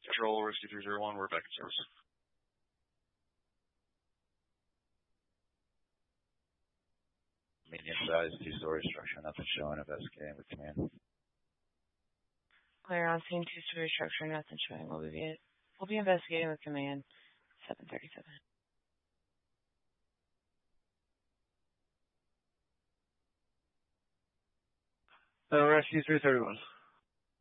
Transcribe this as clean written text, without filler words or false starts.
Control, Rescue 301, we're back in service. Medium-sized two-story structure, nothing showing, investigating with command. Clear on scene, two-story structure, nothing showing. We'll be investigating with command. 737. Rescue 331.